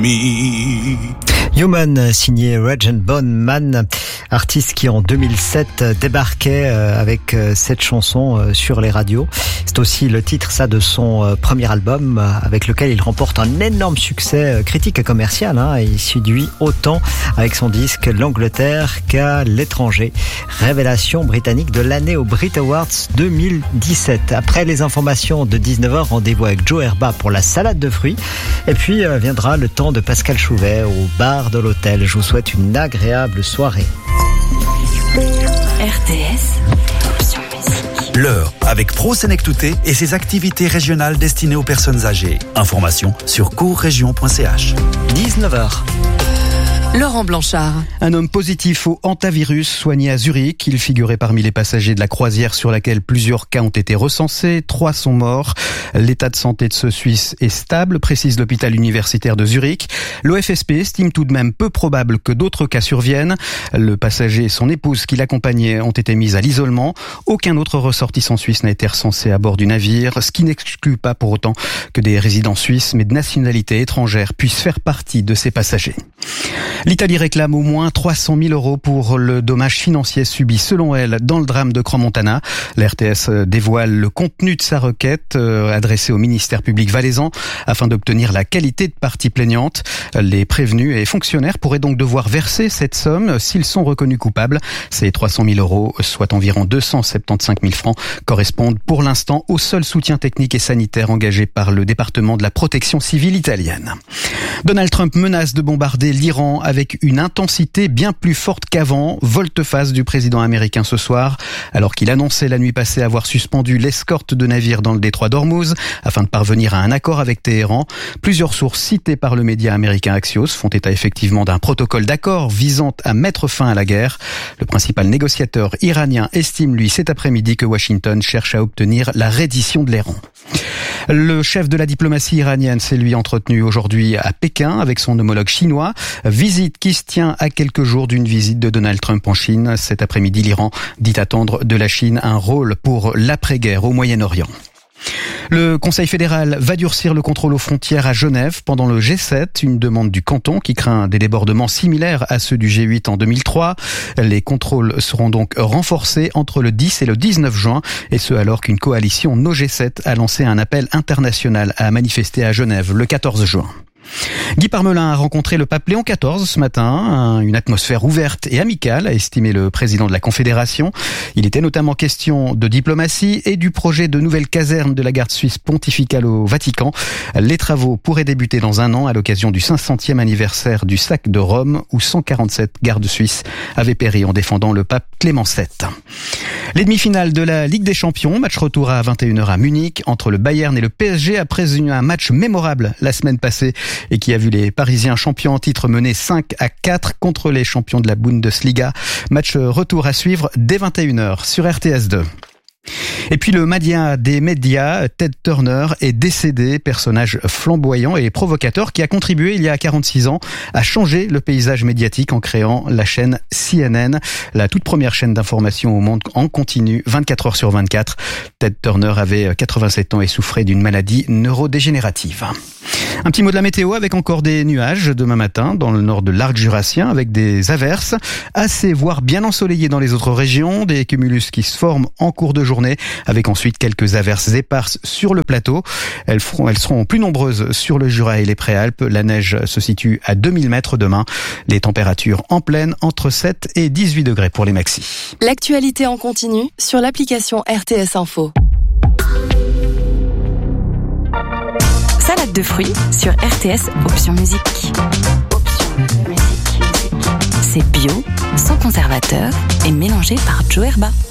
Human, signé Reg Bone, artiste qui en 2007 débarquait avec cette chanson sur les radios. C'est aussi le titre de son premier album avec lequel il remporte un énorme succès critique et commercial. Il séduit autant avec son disque l'Angleterre qu'à l'étranger. Révélation britannique de l'année aux Brit Awards 2017. Après les informations de 19h, rendez-vous avec Joe Herba pour la salade de fruits. Et puis viendra le temps de Pascal Chouvet au bar de l'hôtel. Je vous souhaite une agréable soirée. RTS, option musique. L'heure avec Pro Senectouté et ses activités régionales destinées aux personnes âgées. Informations sur courregion.ch. 19h. Laurent Blanchard. Un homme positif au hantavirus soigné à Zurich. Il figurait parmi les passagers de la croisière sur laquelle plusieurs cas ont été recensés. 3 sont morts. L'état de santé de ce Suisse est stable, précise l'hôpital universitaire de Zurich. L'OFSP estime tout de même peu probable que d'autres cas surviennent. Le passager et son épouse qui l'accompagnaient ont été mis à l'isolement. Aucun autre ressortissant suisse n'a été recensé à bord du navire, ce qui n'exclut pas pour autant que des résidents suisses mais de nationalité étrangère puissent faire partie de ces passagers. L'Italie réclame au moins 300 000 € pour le dommage financier subi selon elle dans le drame de Crans-Montana. La RTS dévoile le contenu de sa requête adressée au ministère public valaisan afin d'obtenir la qualité de partie plaignante. Les prévenus et fonctionnaires pourraient donc devoir verser cette somme s'ils sont reconnus coupables. Ces 300 000 €, soit environ 275 000 francs, correspondent pour l'instant au seul soutien technique et sanitaire engagé par le département de la protection civile italienne. Donald Trump menace de bombarder l'Iran avec une intensité bien plus forte qu'avant. Volte-face du président américain ce soir, alors qu'il annonçait la nuit passée avoir suspendu l'escorte de navires dans le détroit d'Ormuz afin de parvenir à un accord avec Téhéran. Plusieurs sources citées par le média américain Axios font état effectivement d'un protocole d'accord visant à mettre fin à la guerre. Le principal négociateur iranien estime, lui, cet après-midi que Washington cherche à obtenir la reddition de l'Iran. Le chef de la diplomatie iranienne s'est lui entretenu aujourd'hui à Pékin avec son homologue chinois. Visite qui se tient à quelques jours d'une visite de Donald Trump en Chine. Cet après-midi, l'Iran dit attendre de la Chine un rôle pour l'après-guerre au Moyen-Orient. Le Conseil fédéral va durcir le contrôle aux frontières à Genève pendant le G7, une demande du canton qui craint des débordements similaires à ceux du G8 en 2003. Les contrôles seront donc renforcés entre le 10 et le 19 juin, et ce alors qu'une coalition No G7 a lancé un appel international à manifester à Genève le 14 juin. Guy Parmelin a rencontré le pape Léon XIV ce matin. Une atmosphère ouverte et amicale, a estimé le président de la Confédération. Il était notamment question de diplomatie et du projet de nouvelle caserne de la garde suisse pontificale au Vatican. Les travaux pourraient débuter dans un an à l'occasion du 500e anniversaire du sac de Rome, où 147 gardes suisses avaient péri en défendant le pape Clément VII. Les demi-finales de la Ligue des Champions, match retour à 21h à Munich entre le Bayern et le PSG après un match mémorable la semaine passée et qui a vu les Parisiens champions en titre mener 5-4 contre les champions de la Bundesliga. Match retour à suivre dès 21h sur RTS2. Et puis le magnat des médias, Ted Turner, est décédé, personnage flamboyant et provocateur qui a contribué il y a 46 ans à changer le paysage médiatique en créant la chaîne CNN, la toute première chaîne d'information au monde en continu, 24 heures sur 24. Ted Turner avait 87 ans et souffrait d'une maladie neurodégénérative. Un petit mot de la météo avec encore des nuages demain matin dans le nord de l'arc jurassien avec des averses assez voire bien ensoleillées dans les autres régions, des cumulus qui se forment en cours de journée avec ensuite quelques averses éparses sur le plateau. Elles seront plus nombreuses sur le Jura et les Préalpes. La neige se situe à 2000 mètres demain. Les températures en pleine entre 7 et 18 degrés pour les maxis. L'actualité en continu sur l'application RTS Info. Salade de fruits sur RTS Option Musique. C'est bio, sans conservateur et mélangé par Joe Herba.